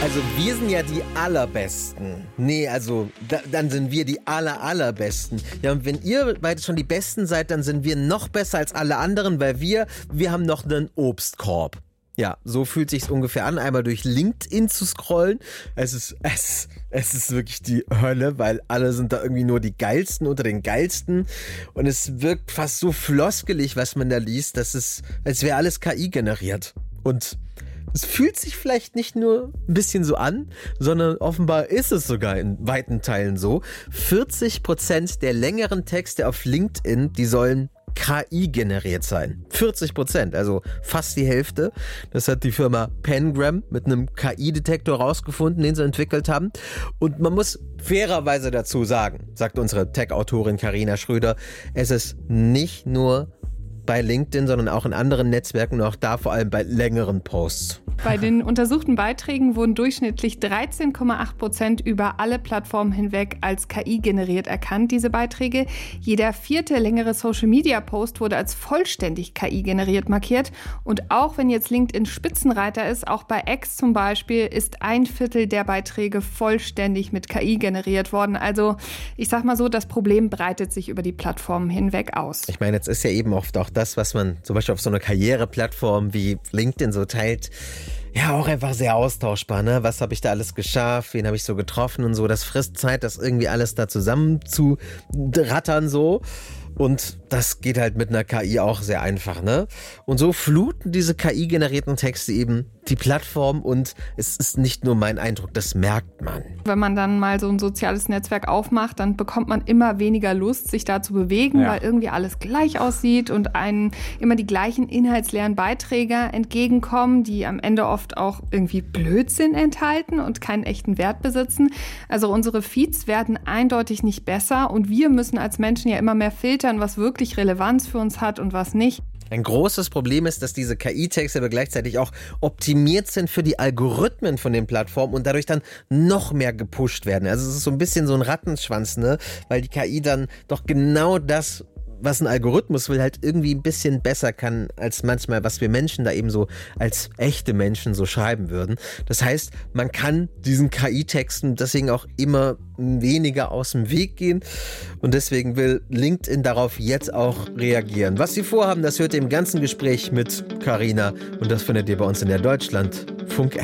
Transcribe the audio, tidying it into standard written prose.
Also wir sind ja die Allerbesten. Nee, also dann sind wir die Allerbesten. Ja, und wenn ihr beide schon die Besten seid, dann sind wir noch besser als alle anderen, weil wir haben noch einen Obstkorb. Ja, so fühlt sich's ungefähr an, einmal durch LinkedIn zu scrollen. Es ist wirklich die Hölle, weil alle sind da irgendwie nur die Geilsten unter den Geilsten. Und es wirkt fast so floskelig, was man da liest, dass es, als wäre alles KI generiert. Und es fühlt sich vielleicht nicht nur ein bisschen so an, sondern offenbar ist es sogar in weiten Teilen so. 40% der längeren Texte auf LinkedIn, die sollen KI generiert sein. 40%, also fast die Hälfte. Das hat die Firma Pengram mit einem KI-Detektor rausgefunden, den sie entwickelt haben. Und man muss fairerweise dazu sagen, sagt unsere Tech-Autorin Carina Schröder, es ist nicht nur bei LinkedIn, sondern auch in anderen Netzwerken und auch da vor allem bei längeren Posts. Bei den untersuchten Beiträgen wurden durchschnittlich 13,8% über alle Plattformen hinweg als KI generiert erkannt, diese Beiträge. Jeder 4. längere Social-Media-Post wurde als vollständig KI generiert markiert. Und auch wenn jetzt LinkedIn Spitzenreiter ist, auch bei X zum Beispiel, ist 1/4 der Beiträge vollständig mit KI generiert worden. Also ich sag mal so, das Problem breitet sich über die Plattformen hinweg aus. Ich meine, jetzt ist ja eben oft auch das, was man zum Beispiel auf so einer Karriereplattform wie LinkedIn so teilt, ja auch einfach sehr austauschbar, ne? Was habe ich da alles geschafft, wen habe ich so getroffen und so. Das frisst Zeit, das irgendwie alles da zusammen zu rattern so. Und das geht halt mit einer KI auch sehr einfach, ne? Und so fluten diese KI-generierten Texte eben die Plattform und es ist nicht nur mein Eindruck, das merkt man. Wenn man dann mal so ein soziales Netzwerk aufmacht, dann bekommt man immer weniger Lust, sich da zu bewegen, weil irgendwie alles gleich aussieht und einen immer die gleichen inhaltsleeren Beiträge entgegenkommen, die am Ende oft auch irgendwie Blödsinn enthalten und keinen echten Wert besitzen. Also unsere Feeds werden eindeutig nicht besser und wir müssen als Menschen ja immer mehr filtern, was wirklich Relevanz für uns hat und was nicht. Ein großes Problem ist, dass diese KI-Texte aber gleichzeitig auch optimiert sind für die Algorithmen von den Plattformen und dadurch dann noch mehr gepusht werden. Also es ist so ein bisschen so ein Rattenschwanz, ne? Weil die KI dann doch genau das, was ein Algorithmus will, halt irgendwie ein bisschen besser kann als manchmal, was wir Menschen da eben so als echte Menschen so schreiben würden. Das heißt, man kann diesen KI-Texten deswegen auch immer weniger aus dem Weg gehen und deswegen will LinkedIn darauf jetzt auch reagieren. Was sie vorhaben, das hört ihr im ganzen Gespräch mit Carina und das findet ihr bei uns in der Deutschlandfunk-App.